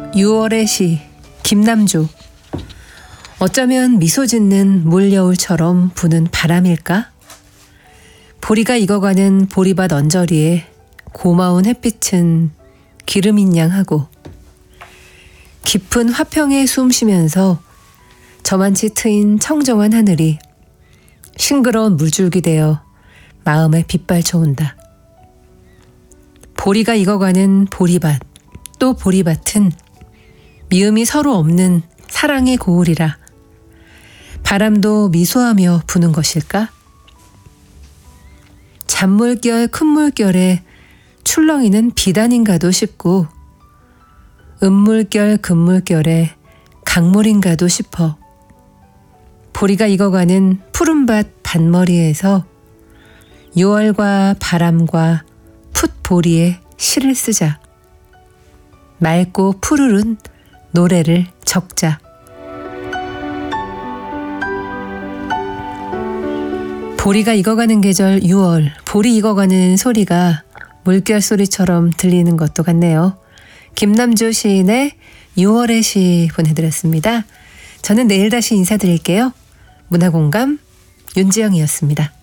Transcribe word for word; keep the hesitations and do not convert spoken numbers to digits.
유월의 시 김남조. 어쩌면 미소 짓는 물여울처럼 부는 바람일까? 보리가 익어가는 보리밭 언저리에 고마운 햇빛은 기름인 양 하고 깊은 화평에 숨 쉬면서 저만치 트인 청정한 하늘이 싱그러운 물줄기 되어 마음에 빗발쳐 온다. 보리가 익어가는 보리밭, 또 보리밭은 미움이 서로 없는 사랑의 고울이라 바람도 미소하며 부는 것일까? 잔물결 큰 물결에 출렁이는 비단인가도 싶고 은물결 금물결에 강물인가도 싶어 보리가 익어가는 푸른밭 밭머리에서 유월과 바람과 풋보리에 시를 쓰자. 맑고 푸르른 노래를 적자. 보리가 익어가는 계절 유월, 보리 익어가는 소리가 물결 소리처럼 들리는 것도 같네요. 김남조 시인의 유월의 시 보내드렸습니다. 저는 내일 다시 인사드릴게요. 문화공감 윤지영이었습니다.